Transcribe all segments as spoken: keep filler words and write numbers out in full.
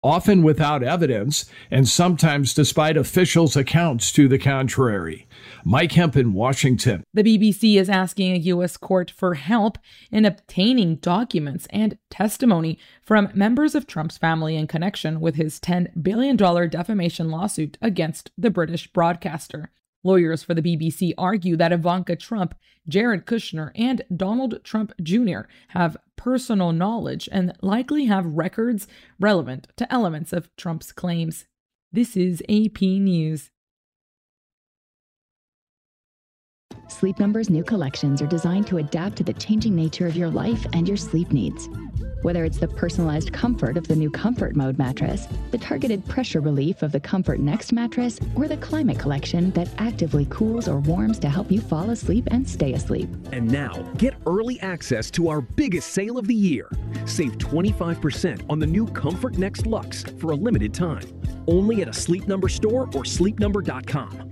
often without evidence, and sometimes despite officials' accounts to the contrary. Mike Hemp in Washington. The B B C is asking a U S court for help in obtaining documents and testimony from members of Trump's family in connection with his ten billion dollars defamation lawsuit against the British broadcaster. Lawyers for the B B C argue that Ivanka Trump, Jared Kushner, and Donald Trump Junior have personal knowledge and likely have records relevant to elements of Trump's claims. This is A P News. Sleep Number's new collections are designed to adapt to the changing nature of your life and your sleep needs. Whether it's the personalized comfort of the new Comfort Mode mattress, the targeted pressure relief of the Comfort Next mattress, or the Climate Collection that actively cools or warms to help you fall asleep and stay asleep. And now, get early access to our biggest sale of the year. Save twenty-five percent on the new Comfort Next Luxe for a limited time. Only at a Sleep Number store or sleep number dot com.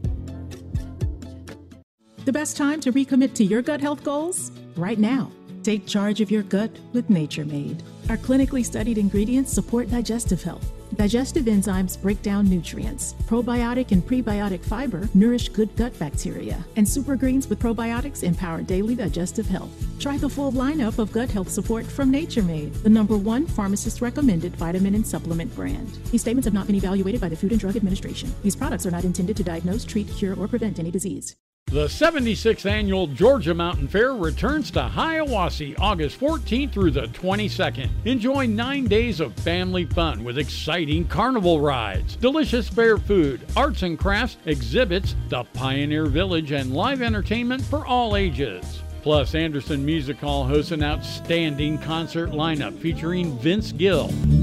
The best time to recommit to your gut health goals? Right now. Take charge of your gut with Nature Made. Our clinically studied ingredients support digestive health. Digestive enzymes break down nutrients. Probiotic and prebiotic fiber nourish good gut bacteria. And super greens with probiotics empower daily digestive health. Try the full lineup of gut health support from Nature Made, the number one pharmacist-recommended vitamin and supplement brand. These statements have not been evaluated by the Food and Drug Administration. These products are not intended to diagnose, treat, cure, or prevent any disease. The seventy-sixth Annual Georgia Mountain Fair returns to Hiawassee August fourteenth through the twenty-second. Enjoy nine days of family fun with exciting carnival rides, delicious fair food, arts and crafts, exhibits, the Pioneer Village, and live entertainment for all ages. Plus, Anderson Music Hall hosts an outstanding concert lineup featuring Vince Gill,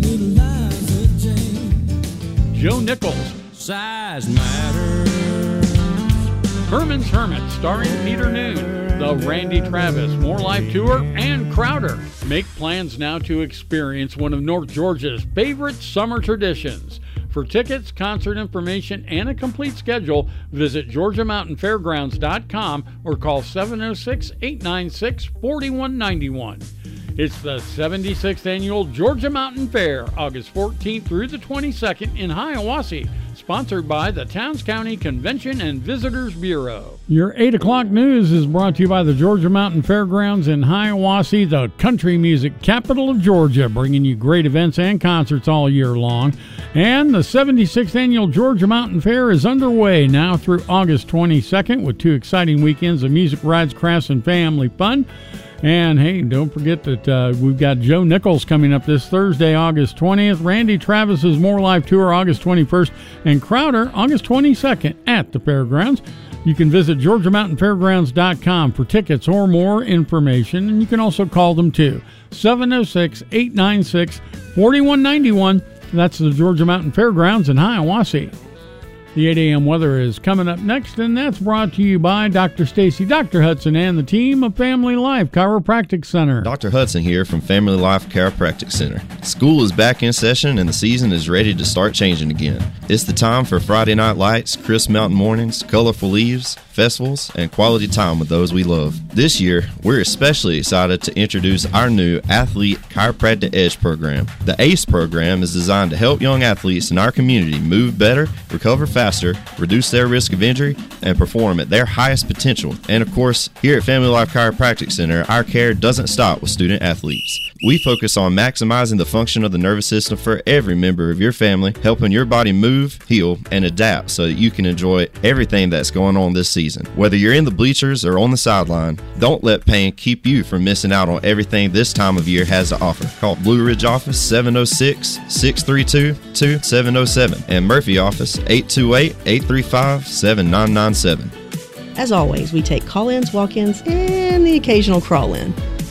Joe Nichols, Size Matters, Herman's Hermit starring Peter Noon, the Randy Travis More Life Tour, and Crowder. Make plans now to experience one of North Georgia's favorite summer traditions. For tickets, concert information, and a complete schedule, visit georgia mountain fairgrounds dot com or call seven oh six, eight nine six, four one nine one. It's the seventy-sixth Annual Georgia Mountain Fair, August fourteenth through the twenty-second in Hiawassee. Sponsored by the Towns County Convention and Visitors Bureau. Your eight o'clock news is brought to you by the Georgia Mountain Fairgrounds in Hiawassee, the country music capital of Georgia, bringing you great events and concerts all year long. And the seventy-sixth Annual Georgia Mountain Fair is underway now through August twenty-second with two exciting weekends of music, rides, crafts, and family fun. And hey, don't forget that uh, we've got Joe Nichols coming up this Thursday, August twentieth, Randy Travis's More Life Tour, August twenty-first, and Crowder, August twenty-second at the fairgrounds. You can visit georgia mountain fairgrounds dot com for tickets or more information, and you can also call them too, seven oh six, eight nine six, four one nine one. That's the Georgia Mountain Fairgrounds in Hiawassee. The eight a.m. weather is coming up next, and that's brought to you by Doctor Stacy, Doctor Hudson, and the team of Family Life Chiropractic Center. Doctor Hudson here from Family Life Chiropractic Center. School is back in session, and the season is ready to start changing again. It's the time for Friday night lights, crisp mountain mornings, colorful leaves, festivals, and quality time with those we love. This year, we're especially excited to introduce our new Athlete Chiropractic Edge program. The ACE program is designed to help young athletes in our community move better, recover faster, reduce their risk of injury, and perform at their highest potential. And of course, here at Family Life Chiropractic Center, our care doesn't stop with student athletes. We focus on maximizing the function of the nervous system for every member of your family, helping your body move, heal, and adapt so that you can enjoy everything that's going on this season. Whether you're in the bleachers or on the sideline, don't let pain keep you from missing out on everything this time of year has to offer. Call Blue Ridge office seven oh six, six three two, two seven oh seven and Murphy office eight two eight, eight three five, seven nine nine seven. As always, we take call-ins, walk-ins, and the occasional crawl-in.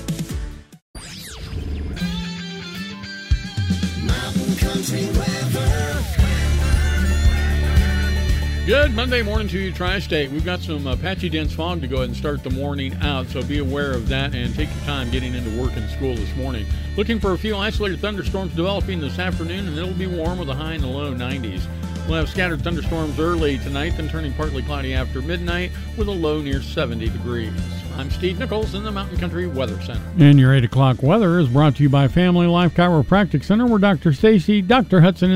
Good Monday morning to you, Tri-State. We've got some uh, patchy dense fog to go ahead and start the morning out, so be aware of that and take your time getting into work and school this morning. Looking for a few isolated thunderstorms developing this afternoon, and it'll be warm with a high in the low nineties. We'll have scattered thunderstorms early tonight, then turning partly cloudy after midnight with a low near seventy degrees. I'm Steve Nichols in the Mountain Country Weather Center. And your eight o'clock weather is brought to you by Family Life Chiropractic Center, where Doctor Stacy, Doctor Hudson,